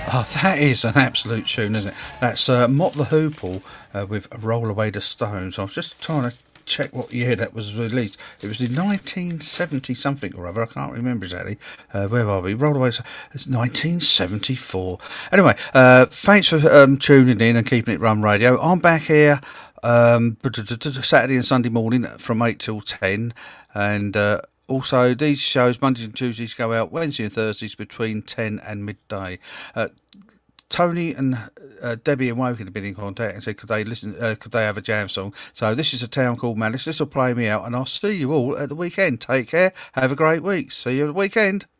Oh, that is an absolute tune, isn't it? That's Mott the Hoople with Roll Away the Stones. I was just trying to check what year that was released. It was in 1970 something or other. I can't remember exactly. Where are we? Roll Away. It's 1974. Anyway, thanks for tuning in and keeping it Run Radio. I'm back here Saturday and Sunday morning from 8 till 10. And also, these shows, Mondays and Tuesdays, go out Wednesday and Thursdays between 10 and midday. Tony and Debbie and Wogan have been in contact and said could they have a jam song. So this is A Town Called Malice. This will play me out, and I'll see you all at the weekend. Take care. Have a great week. See you at the weekend.